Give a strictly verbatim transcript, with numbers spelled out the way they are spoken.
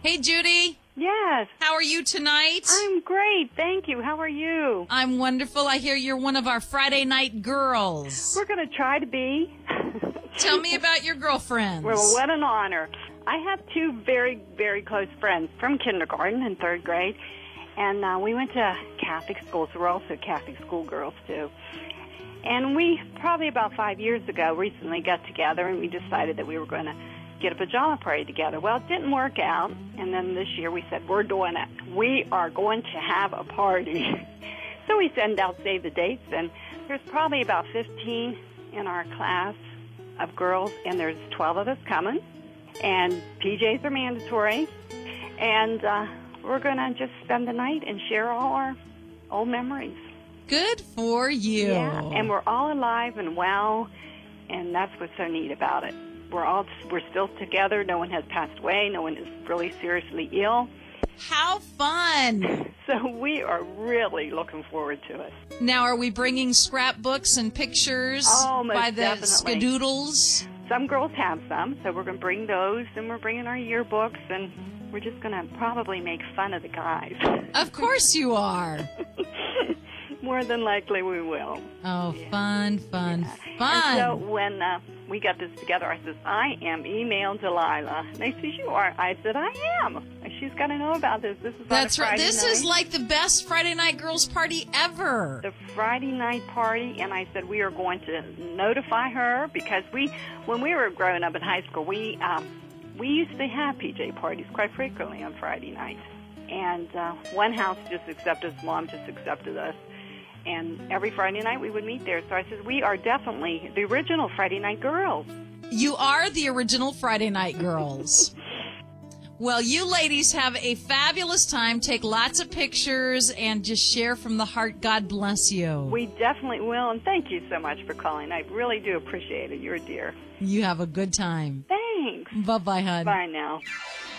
Hey, Judy. Yes. How are you tonight? I'm great, thank you. How are you? I'm wonderful. I hear you're one of our Friday night girls. We're going to try to be. Tell me about your girlfriends. Well, what an honor. I have two very, very close friends from kindergarten and third grade, and uh, we went to Catholic schools. We're also Catholic schoolgirls, too. And we, probably about five years ago, recently got together, and we decided that we were going to get a pajama party together. Well, it didn't work out, and then this year we said, we're doing it. We are going to have a party. So we send out save the dates, and there's probably about fifteen in our class of girls, and there's twelve of us coming, and P Js are mandatory, and uh, we're going to just spend the night and share all our old memories. Good for you. Yeah, and we're all alive and well, and that's what's so neat about it. We're all we're still together. No one has passed away. No one is really seriously ill. How fun. So we are really looking forward to it. Now, are we bringing scrapbooks and pictures Oh, most by the definitely. skadoodles? Some girls have some, so we're going to bring those, and we're bringing our yearbooks, and we're just going to probably make fun of the guys. Of course you are. More than likely we will. Oh, Yeah. fun, fun, Yeah. fun. And so when uh, we got this together, I said, I am email Delilah. And they said, you are. I said, I am. And she's got to know about this. This is That's on a right. Friday This night. is like the best Friday night girls party ever. The Friday night party, and I said we are going to notify her because we, when we were growing up in high school, we um, we used to have P J parties quite frequently on Friday nights. And uh, one house just accepted us, mom just accepted us. And every Friday night we would meet there. So I said, we are definitely the original Friday night girls. You are the original Friday night girls. Well, you ladies have a fabulous time. Take lots of pictures and just share from the heart. God bless you. We definitely will, and thank you so much for calling. I really do appreciate it. You're a dear. You have a good time. Thanks. Bye-bye, hon. Bye now.